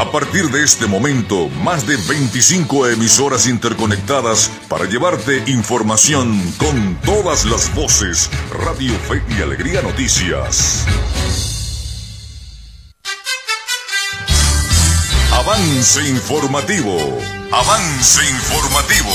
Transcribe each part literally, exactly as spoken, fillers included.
A partir de este momento, más de veinticinco emisoras interconectadas para llevarte información con todas las voces. Radio Fe y Alegría Noticias. Avance informativo. Avance informativo.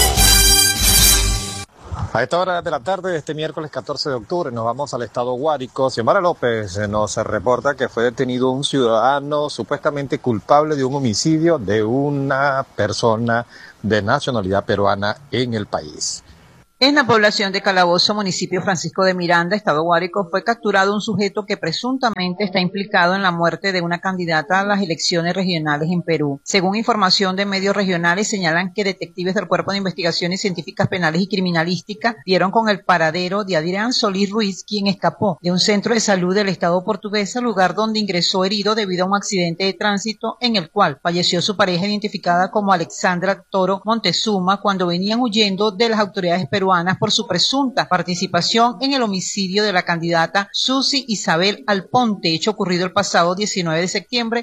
A esta hora de la tarde de este miércoles catorce de octubre nos vamos al estado Guárico. Xiomara López nos reporta que fue detenido un ciudadano supuestamente culpable de un homicidio de una persona de nacionalidad peruana en el país. En la población de Calabozo, municipio Francisco de Miranda, estado Guárico, fue capturado un sujeto que presuntamente está implicado en la muerte de una candidata a las elecciones regionales en Perú. Según información de medios regionales, señalan que detectives del Cuerpo de Investigaciones Científicas Penales y Criminalísticas dieron con el paradero de Adrián Solís Ruiz, quien escapó de un centro de salud del estado portuguesa, lugar donde ingresó herido debido a un accidente de tránsito en el cual falleció su pareja identificada como Alexandra Toro Montezuma cuando venían huyendo de las autoridades peruanas por su presunta participación en el homicidio de la candidata Susi Isabel Alponte, hecho ocurrido el pasado diecinueve de septiembre.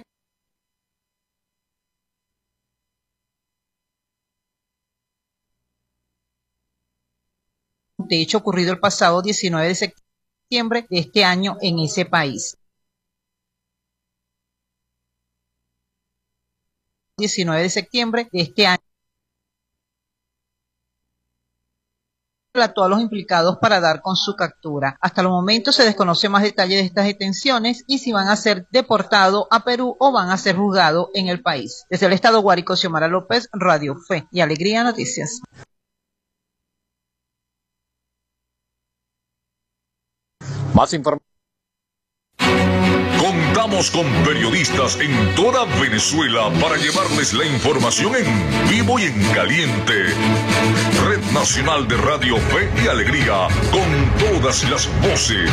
De hecho ocurrido el pasado diecinueve de septiembre de este año en ese país. diecinueve de septiembre de este año. A todos los implicados para dar con su captura. Hasta el momento se desconoce más detalle de estas detenciones y si van a ser deportados a Perú o van a ser juzgados en el país. Desde el estado Guárico, Xiomara López, Radio Fe y Alegría Noticias. Más información. Contamos con periodistas en toda Venezuela para llevarles la información en vivo y en caliente. Red Nacional de Radio Fe y Alegría, con todas las voces.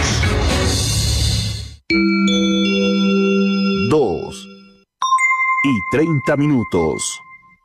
Dos y treinta minutos.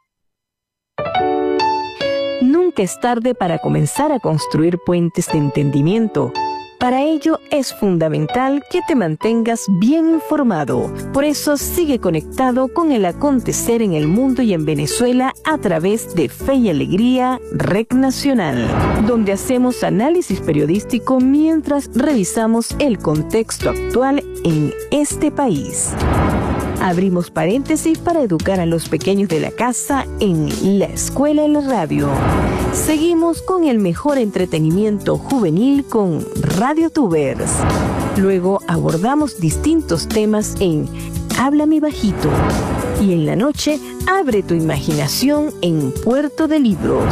Nunca es tarde para comenzar a construir puentes de entendimiento. Para ello es fundamental que te mantengas bien informado. Por eso sigue conectado con el acontecer en el mundo y en Venezuela a través de Fe y Alegría, Red Nacional, donde hacemos análisis periodístico mientras revisamos el contexto actual en este país. Abrimos paréntesis para educar a los pequeños de la casa en La Escuela en la Radio. Seguimos con el mejor entretenimiento juvenil con Radio Tubers. Luego abordamos distintos temas en Háblame Bajito. Y en la noche, abre tu imaginación en Puerto de Libros.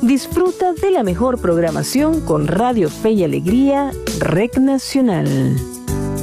Disfruta de la mejor programación con Radio Fe y Alegría, Red Nacional.